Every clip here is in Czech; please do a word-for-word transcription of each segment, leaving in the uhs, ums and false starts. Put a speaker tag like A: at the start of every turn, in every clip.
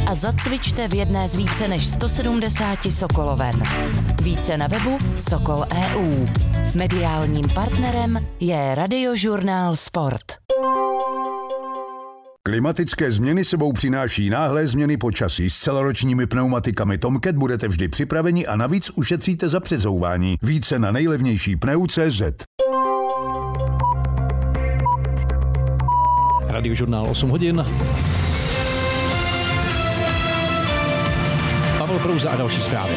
A: a zacvičte v jedné z více než sto sedmdesáti Sokoloven. Více na webu Sokol tečka e u. Mediálním partnerem je Radiožurnál Sport.
B: Klimatické změny sebou přináší náhlé změny počasí. S celoročními pneumatikami Tomcat budete vždy připraveni a navíc ušetříte za přezouvání. Více na nejlevnější pneu tečka cé zet.
C: Radiožurnál osm hodin. Pavel Prouza a další zprávy.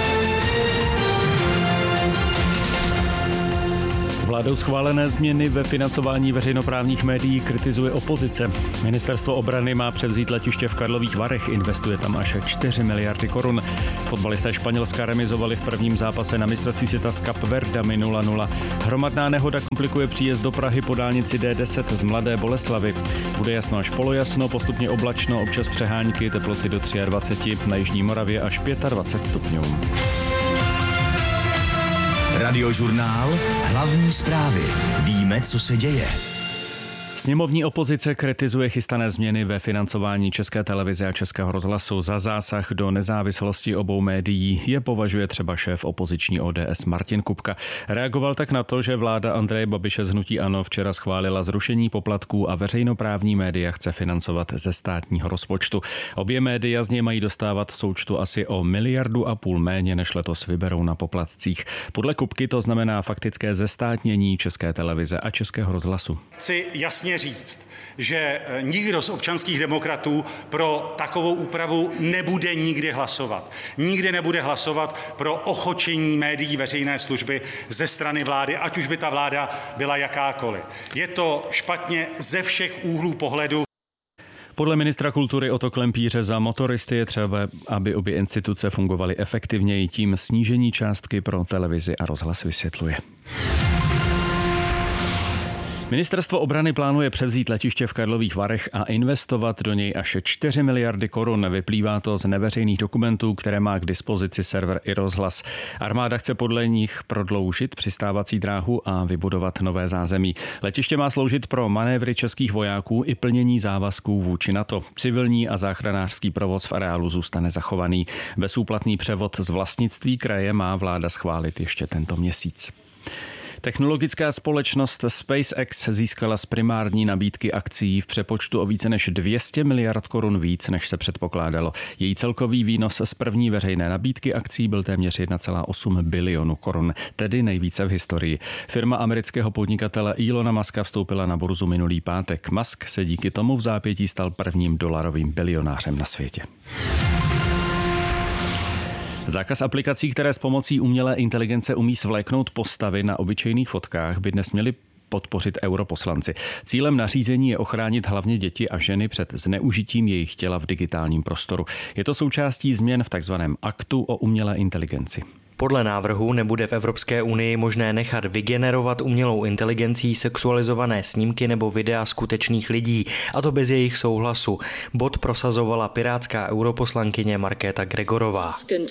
C: Vládou schválené změny ve financování veřejnoprávních médií kritizuje opozice. Ministerstvo obrany má převzít letiště v Karlových Varech, investuje tam až čtyři miliardy korun. Fotbalisté Španělska remizovali v prvním zápase na mistrovství světa s Kapverdami nula nula. Hromadná nehoda komplikuje příjezd do Prahy po dálnici D deset z Mladé Boleslavi. Bude jasno až polojasno, postupně oblačno, občas přehánky, teploty do dvacet tři, na jižní Moravě až dvacet pět stupňů.
D: Radiožurnál, hlavní zprávy. Víme, co se děje.
C: Sněmovní opozice kritizuje chystané změny ve financování České televize a Českého rozhlasu. Za zásah do nezávislosti obou médií je považuje třeba šéf opoziční O D S Martin Kupka. Reagoval tak na to, že vláda Andreje Babiše z hnutí ANO včera schválila zrušení poplatků a veřejnoprávní média chce financovat ze státního rozpočtu. Obě média z něj mají dostávat v součtu asi o miliardu a půl méně, než letos vyberou na poplatcích. Podle Kupky to znamená faktické zestátnění České televize a Českého rozhlasu.
E: Chci jasně říct, že nikdo z občanských demokratů pro takovou úpravu nebude nikdy hlasovat. Nikdy nebude hlasovat pro ochočení médií veřejné služby ze strany vlády, ať už by ta vláda byla jakákoliv. Je to špatně ze všech úhlů pohledu.
C: Podle ministra kultury Otto Klempíře za motoristy je třeba, aby obě instituce fungovaly efektivněji, tím snížení částky pro televizi a rozhlas vysvětluje. Ministerstvo obrany plánuje převzít letiště v Karlových Varech a investovat do něj až čtyři miliardy korun. Vyplývá to z neveřejných dokumentů, které má k dispozici server i rozhlas. Armáda chce podle nich prodloužit přistávací dráhu a vybudovat nové zázemí. Letiště má sloužit pro manévry českých vojáků i plnění závazků vůči NATO. Civilní a záchranářský provoz v areálu zůstane zachovaný. Bezúplatný převod z vlastnictví kraje má vláda schválit ještě tento měsíc. Technologická společnost SpaceX získala z primární nabídky akcií v přepočtu o více než dvě stě miliard korun víc, než se předpokládalo. Její celkový výnos z první veřejné nabídky akcií byl téměř jedna celá osm bilionu korun, tedy nejvíce v historii. Firma amerického podnikatele Elona Muska vstoupila na burzu minulý pátek. Musk se díky tomu v zápětí stal prvním dolarovým bilionářem na světě. Zákaz aplikací, které s pomocí umělé inteligence umí svléknout postavy na obyčejných fotkách, by dnes měli podpořit europoslanci. Cílem nařízení je ochránit hlavně děti a ženy před zneužitím jejich těla v digitálním prostoru. Je to součástí změn v takzvaném aktu o umělé inteligenci.
F: Podle návrhu nebude v Evropské unii možné nechat vygenerovat umělou inteligencí sexualizované snímky nebo videa skutečných lidí, a to bez jejich souhlasu. Bod prosazovala pirátská europoslankyně Markéta Gregorová.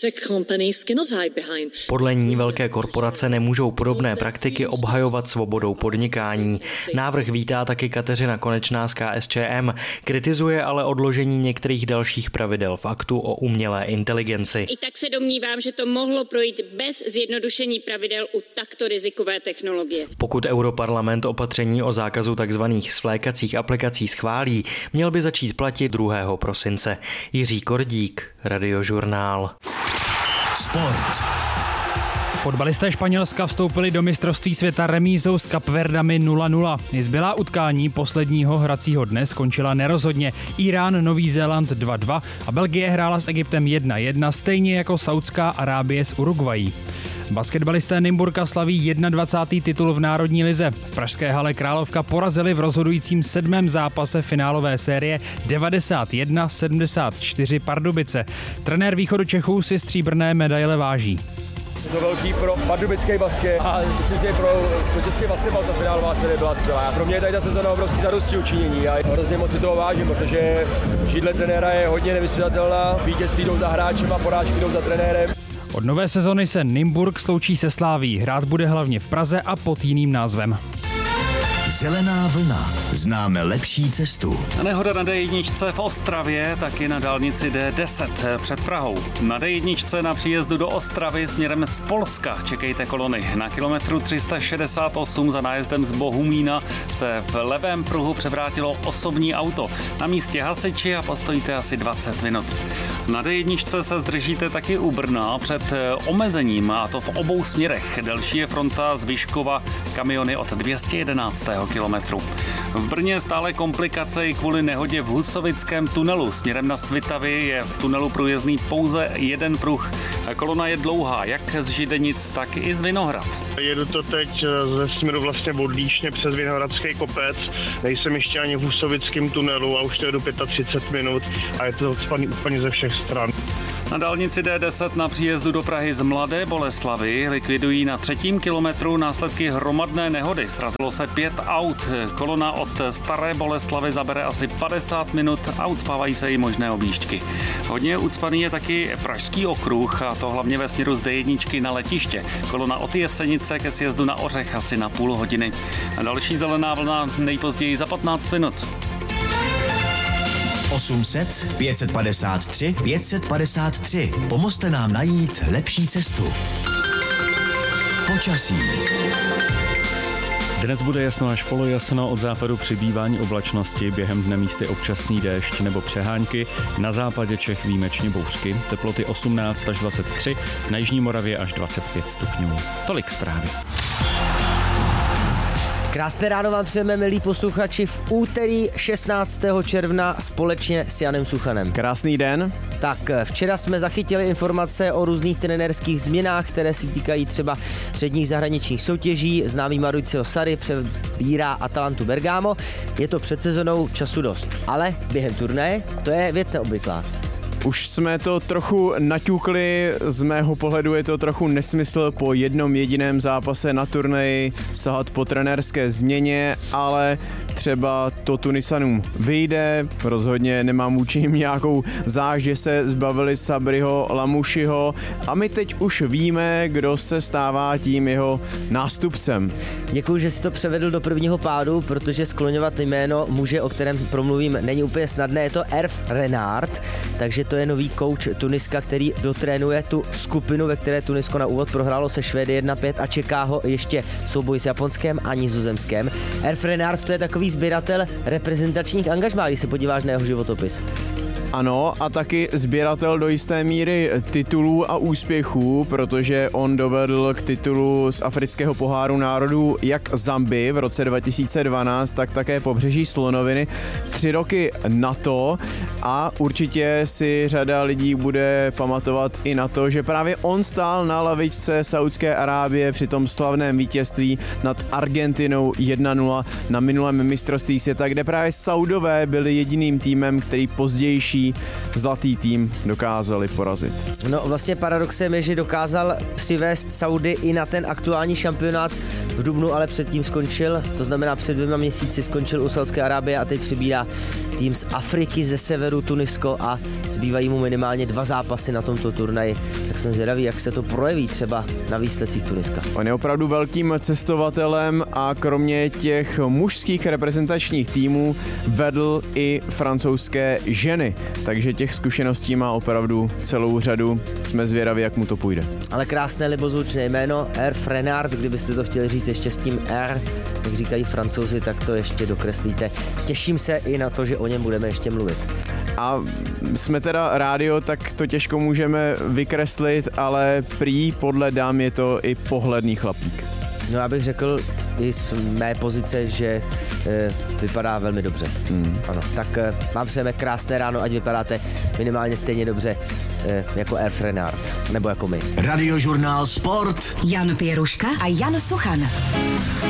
F: Podle ní velké korporace nemůžou podobné praktiky obhajovat svobodou podnikání. Návrh vítá taky Kateřina Konečná z K S Č M, kritizuje ale odložení některých dalších pravidel v aktu o umělé inteligenci.
G: I tak se domnívám, že to mohlo projít bez zjednodušení pravidel u takto rizikové technologie.
F: Pokud Europarlament opatření o zákazu tzv. Svlékacích aplikací schválí, měl by začít platit druhého prosince. Jiří Kordík, Radiožurnál.
D: Sport.
H: Fotbalisté Španělska vstoupili do mistrovství světa remízou s Kapverdami nula nula. Zbylá utkání posledního hracího dne skončila nerozhodně. Irán, Nový Zéland dva dva a Belgie hrála s Egyptem jedna jedna, stejně jako Saudská Arábie s Uruguayí. Basketbalisté Nymburka slaví dvacátý první titul v národní lize. V pražské hale Královka porazili v rozhodujícím sedmém zápase finálové série devadesát jedna sedmdesát čtyři Pardubice. Trenér Východočechů si stříbrné medaile váží.
I: Je to velký pro pardubický basket a myslím si, že pro, pro český basketbal ta finálová série byla skvělá. A pro mě je tady ta sezóna obrovský zadosti učinění a hrozně moc si toho vážím, protože židle trenéra je hodně nevystřelatelná, vítězství jdou za hráčem a porážky jdou za trenérem.
H: Od nové sezony se Nymburk sloučí se Slaví. Hrát bude hlavně v Praze a pod jiným názvem.
D: Zelená vlna. Známe lepší cestu.
J: Nehoda na D jedna v Ostravě, taky na dálnici D deset před Prahou. Na D jedna na příjezdu do Ostravy směrem z Polska čekejte kolony. Na kilometru tři sta šedesát osm za nájezdem z Bohumína se v levém pruhu převrátilo osobní auto. Na místě hasiči a postojíte asi dvacet minut. Na D jedna se zdržíte taky u Brna před omezením, a to v obou směrech. Delší je fronta z Vyškova, kamiony od dvě stě jedenáctého kilometru. V Brně stále komplikace i kvůli nehodě v Husovickém tunelu. Směrem na Svitavy je v tunelu průjezdný pouze jeden pruh. Kolona je dlouhá, jak z Židenic, tak i z Vinohrad.
K: Jedu to teď ze směru vlastně od Líšně přes Vinohradský kopec. Nejsem ještě ani v Husovickém tunelu a už to jedu třicet pět minut a je to odspaný úplně ze všech stran.
J: Na dálnici D deset na příjezdu do Prahy z Mladé Boleslavi likvidují na třetím kilometru následky hromadné nehody. Srazilo se pět aut. Kolona od Staré Boleslavy zabere asi padesát minut a ucpávají se i možné objížďky. Hodně ucpaný je taky Pražský okruh, a to hlavně ve směru z D jedna na letiště. Kolona od Jesenice ke sjezdu na Ořech asi na půl hodiny. A další zelená vlna nejpozději za patnáct minut.
D: osm set pět set padesát tři pět set padesát tři. Pomozte nám najít lepší cestu. Počasí.
C: Dnes bude jasno až polojasno, od západu přibývání oblačnosti, během dne místy občasný déšť nebo přehánky, na západě Čech výjimečně bouřky, teploty osmnáct až dvacet tři, na jižní Moravě až dvacet pět stupňů. Tolik zprávy.
L: Krásné ráno vám přejeme, milí posluchači, v úterý šestnáctého června společně s Janem Suchanem.
M: Krásný den.
L: Tak včera jsme zachytili informace o různých trenérských změnách, které se týkají třeba předních zahraničních soutěží. Známý Mauricio Sarri přebírá Atalantu Bergamo. Je to před sezonou, času dost. Ale během turnaje to je věc neobvyklá.
M: Už jsme to trochu naťukli, z mého pohledu je to trochu nesmysl po jednom jediném zápase na turnaji sahat po trenérské změně, ale třeba to Tunisanům vyjde, rozhodně nemám vůči nim nějakou zášť, že se zbavili Sabriho Lamouchiho a my teď už víme, kdo se stává tím jeho nástupcem.
L: Děkuji, že jsi to převedl do prvního pádu, protože skloňovat jméno muže, o kterém promluvím, není úplně snadné, je to Hervé Renard, takže to je nový coach Tuniska, který dotrénuje tu skupinu, ve které Tunisko na úvod prohrálo se Švédy jedna pět a čeká ho ještě souboj s Japonskem a Nizozemskem. Hervé Renard to je takový sběratel reprezentačních angažmá, když se podíváš na jeho životopis.
M: Ano, a taky sběratel do jisté míry titulů a úspěchů, protože on dovedl k titulu z afrického poháru národů jak Zambii v roce dva tisíce dvanáct, tak také Pobřeží slonoviny tři roky na to a určitě si řada lidí bude pamatovat i na to, že právě on stál na lavičce Saúdské Arábie při tom slavném vítězství nad Argentinou jedna nula na minulém mistrovství světa, kde právě Saudové byli jediným týmem, který pozdější zlatý tým dokázali porazit.
L: No vlastně paradoxem je, že dokázal přivést Saudy i na ten aktuální šampionát v dubnu, ale předtím skončil, to znamená před dvěma měsíci skončil u Saúdské Arábie a teď přibírá tým z Afriky, ze severu Tunisko a zbývají mu minimálně dva zápasy na tomto turnaji. Tak jsme zvědaví, jak se to projeví třeba na výsledcích Tuniska.
M: On je opravdu velkým cestovatelem a kromě těch mužských reprezentačních týmů vedl i francouzské ženy. Takže těch zkušeností má opravdu celou řadu. Jsme zvědaví, jak mu to půjde.
L: Ale krásné libozvučné jméno, Hervé Renard, kdybyste to chtěli říct ještě s tím R, jak říkají Francouzi, tak to ještě dokreslíte. Těším se i na to, že o něm budeme ještě mluvit.
M: A jsme teda rádio, tak to těžko můžeme vykreslit, ale prý podle dám je to i pohledný chlapík.
L: No já bych řekl i z mé pozice, že e, vypadá velmi dobře. Hmm. Ano, tak e, vám přejeme krásné ráno, ať vypadáte minimálně stejně dobře e, jako Hervé Renard, nebo jako my.
D: Radiožurnál Sport.
A: Jan Pěruška a Jan Suchan.